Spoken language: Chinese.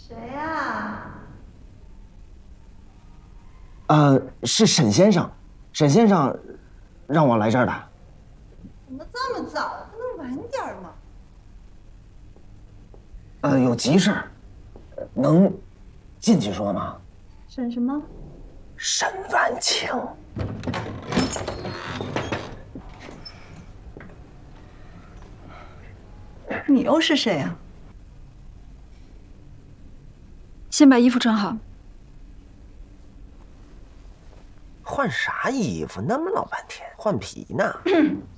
谁呀？ 是沈先生，沈先生让我来这儿的。 怎么这么早？不能晚点吗？ 有急事，能进去说吗？ 沈什么？ 沈万清。 你又是谁呀？ 先把衣服穿好。 换啥衣服？那么老半天，换皮呢？